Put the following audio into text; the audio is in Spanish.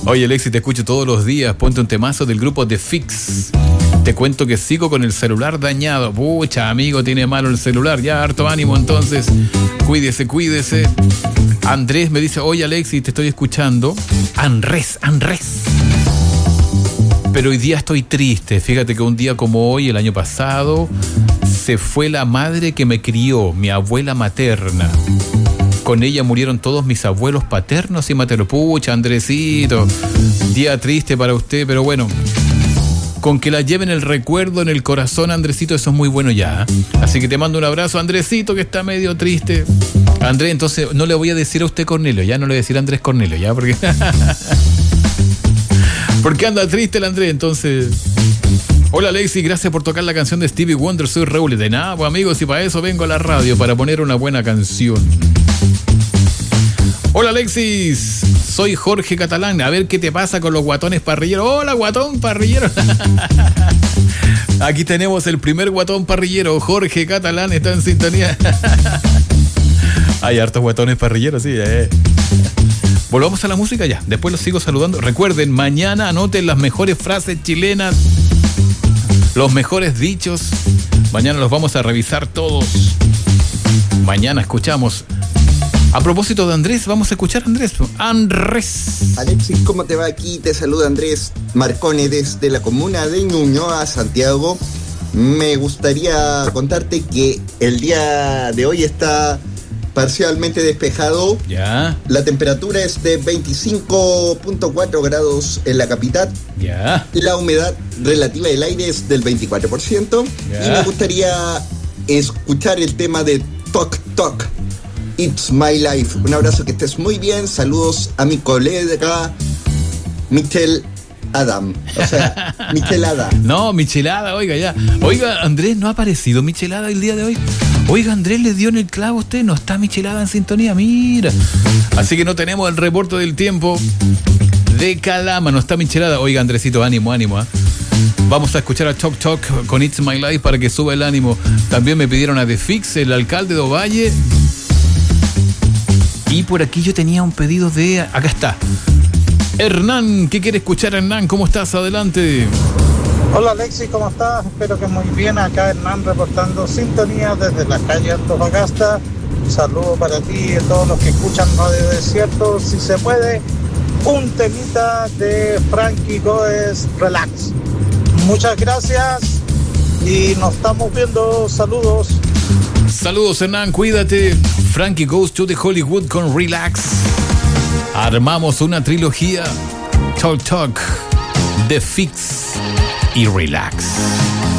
Oye, Alexis, te escucho todos los días. Ponte un temazo del grupo The Fix. Te cuento que sigo con el celular dañado. Pucha, amigo, tiene malo el celular. Ya, harto ánimo, entonces. Cuídese. Andrés me dice, oye, Alexis, te estoy escuchando. Andrés. Pero hoy día estoy triste. Fíjate que un día como hoy, el año pasado, se fue la madre que me crió, mi abuela materna. Con ella murieron todos mis abuelos paternos y maternos. Pucha, Andresito, día triste para usted, pero bueno, con que la lleven el recuerdo en el corazón, Andresito, eso es muy bueno ya. Así que te mando un abrazo, Andresito, que está medio triste. Andrés, entonces no le voy a decir a usted Cornelio, ya no le voy a decir Andrés Cornelio, ya, porque porque anda triste el Andrés, entonces. Hola, Alexis, gracias por tocar la canción de Stevie Wonder, soy Raúl. De nada, pues amigos, y para eso vengo a la radio, para poner una buena canción. Hola, Alexis, soy Jorge Catalán. A ver qué te pasa con los guatones parrilleros. Hola, guatón parrillero. Aquí tenemos el primer guatón parrillero. Jorge Catalán está en sintonía. Hay hartos guatones parrilleros, sí. Volvamos a la música ya. Después los sigo saludando. Recuerden, mañana anoten las mejores frases chilenas, los mejores dichos. Mañana los vamos a revisar todos. Mañana escuchamos. A propósito de Andrés, vamos a escuchar a Andrés. Alexis, ¿cómo te va? Aquí te saluda Andrés Marcone desde la comuna de Ñuñoa, Santiago. Me gustaría contarte que el día de hoy está parcialmente despejado. Ya. La temperatura es de 25.4 grados en la capital. Ya. La humedad relativa del aire es del 24%. Ya. Y me gustaría escuchar el tema de Tok Tok, It's My Life. Un abrazo, que estés muy bien. Saludos a mi colega Michel Adam. O sea, Michelada. No, Michelada, oiga, ya. Oiga, Andrés, ¿no ha aparecido Michelada el día de hoy? Oiga, Andrés, le dio en el clavo a usted. No está Michelada en sintonía, mira. Así que no tenemos el reporte del tiempo de Calama. No está Michelada. Oiga, Andresito, ánimo. Vamos a escuchar a Tok Tok con It's My Life para que suba el ánimo. También me pidieron a The Fix, el alcalde de Ovalle. Y por aquí yo tenía un pedido de... Acá está. Hernán, ¿qué quiere escuchar, Hernán? ¿Cómo estás? Adelante. Hola, Alexis, ¿cómo estás? Espero que muy bien. Acá Hernán reportando sintonía desde la calle Antofagasta. Un saludo para ti y a todos los que escuchan Radio Desierto. Si se puede, un temita de Frankie Goes, Relax. Muchas gracias y nos estamos viendo. Saludos. Saludos, Hernán, cuídate. Frankie Goes to the Hollywood con Relax. Armamos una trilogía. Tok Tok, The Fix y Relax.